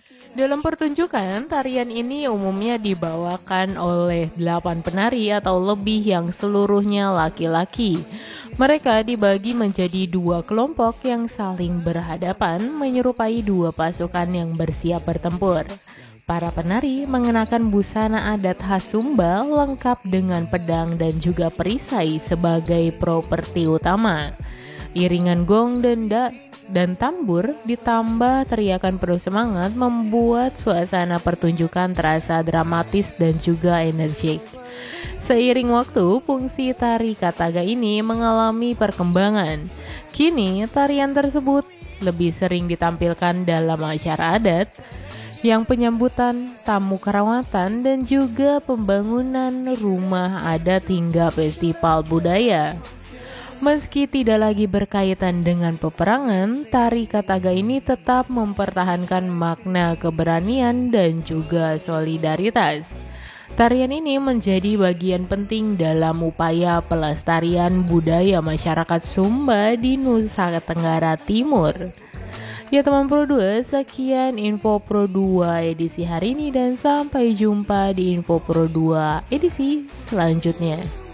Dalam pertunjukan, tarian ini umumnya dibawakan oleh 8 penari atau lebih yang seluruhnya laki-laki. Mereka dibagi menjadi dua kelompok yang saling berhadapan menyerupai dua pasukan yang bersiap bertempur. Para penari mengenakan busana adat khas Sumba lengkap dengan pedang dan juga perisai sebagai properti utama. Iringan gong dan tambur ditambah teriakan penuh semangat membuat suasana pertunjukan terasa dramatis dan juga energik. Seiring waktu, fungsi tari kataga ini mengalami perkembangan. Kini, tarian tersebut lebih sering ditampilkan dalam acara adat, yang penyambutan tamu kerawatan dan juga pembangunan rumah adat hingga festival budaya. Meski tidak lagi berkaitan dengan peperangan, tari kataga ini tetap mempertahankan makna keberanian dan juga solidaritas. Tarian ini menjadi bagian penting dalam upaya pelestarian budaya masyarakat Sumba di Nusa Tenggara Timur. Ya teman Pro 2, sekian info Pro 2 edisi hari ini dan sampai jumpa di info Pro 2 edisi selanjutnya.